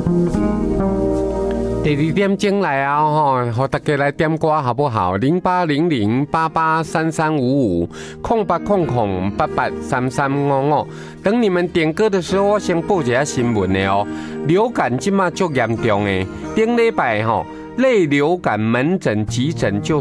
第2点钟来啊，和大家来点歌好不好？0800883355，0800883355。等你们点歌的时候，我先报一下新闻的哦。流感现在足严重的，顶礼拜类流感门诊急诊就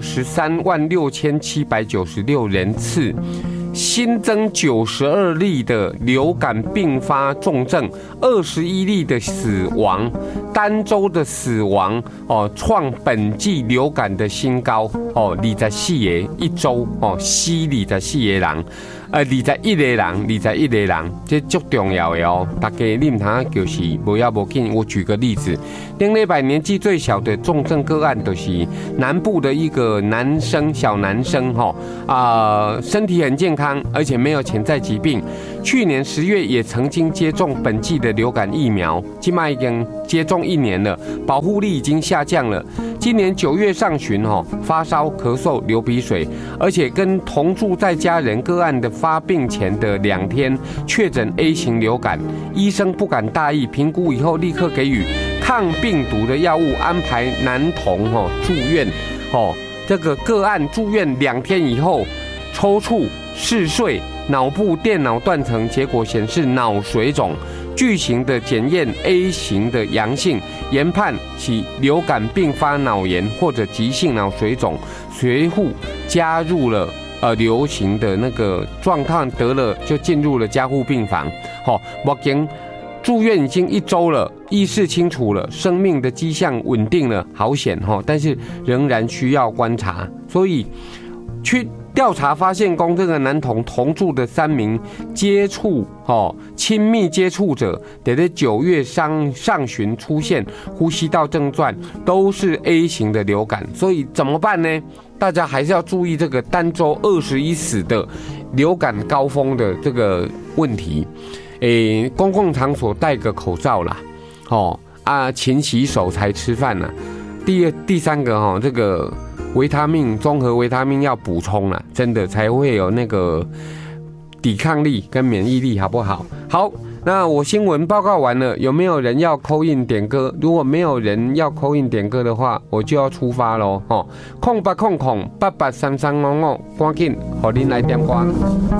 136796人次。新增92例的流感并发重症，21例的死亡，单周的死亡创本季流感的新高24个一周死24个人，21个人，这足重要的哦。大家你唔通就是无要无紧。我举个例子，顶礼拜年纪最小的重症个案就是南部的一个男生，小男生身体很健康，而且没有潜在疾病。去年10月也曾经接种本季的流感疫苗，现在已经接种1年了，保护力已经下降了。今年9月上旬发烧、咳嗽、流鼻水，而且跟同住在家人个案的发病前的2天确诊 A 型流感，医生不敢大意，评估以后立刻给予抗病毒的药物，安排男童住院。这个个案住院2天以后，抽搐、嗜睡、脑部电脑断层，结果显示脑水肿，巨型的检验 A 型的阳性，研判其流感并发脑炎或者急性脑水肿，随后加入了流行的那个状况，得了就进入了加护病房。目前住院已经1周了，意识清楚了，生命的迹象稳定了，好险但是仍然需要观察。所以去调查发现，这个男童同住的3名亲密接触者，得在9月上旬出现呼吸道症状，都是 A 型的流感。所以怎么办呢？大家还是要注意这个单周21死的流感高峰的这个问题。公共场所戴个口罩啦，勤洗手才吃饭啦。第3个这个综合维他命要补充啦，真的才会有那个抵抗力跟免疫力，好不好？好，那我新闻报告完了，有没有人要 call in 点歌？如果没有人要 call in 点歌的话，我就要出发咯。0800883355，赶紧给您来点歌。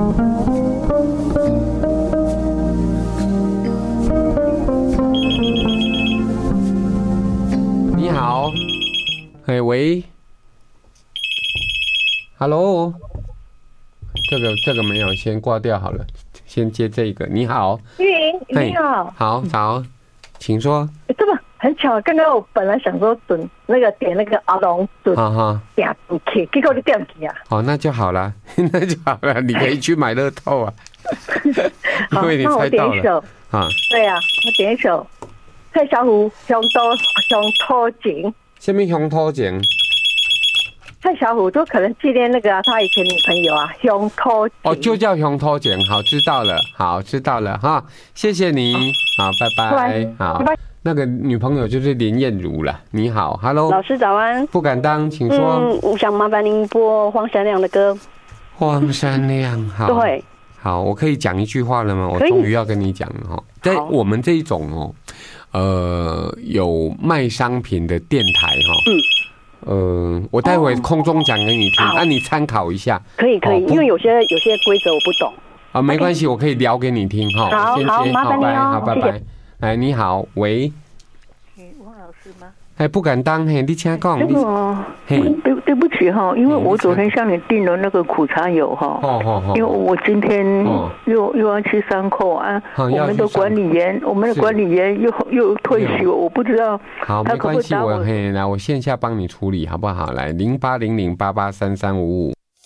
你好，喂 ，Hello， 这个没有，先挂掉好了，先接这个。你好， 玉莹，你好， 好早，请说。 这么很巧，刚刚我本来想说点那个阿龙点不起，结果你点起啊。 那就好了，那就好了，你可以去买乐透啊。因为你猜到了啊。 对啊，我点一首蔡小虎乡土情。 什么乡土情？ 蔡小虎就可能纪念那个他以前女朋友啊，乡土情。 就叫乡土情，好，知道了哈，谢谢你，好，拜拜，好，拜拜。那个女朋友就是林燕如啦。你好 ，Hello， 老师早安， 不敢当，请说。 我想麻烦您播黄山亮的歌。 黄山亮，好， 对， 好，我可以讲一句话了吗？我终于要跟你讲了在我们这一种有卖商品的电台我待会空中讲给你听，你参考一下。 可以，因为有些规则我不懂。 没关系，我可以聊给你听好，麻烦你哦， 好，拜拜。哎，你好，喂。 汪老师吗？ 不敢当，你请讲。 对不起因为我昨天向你订了那个苦茶油因为我今天又要去山口啊，我们的管理员又退休，我不知道。 好，没关系，我线下帮你处理好不好？来，0800883355。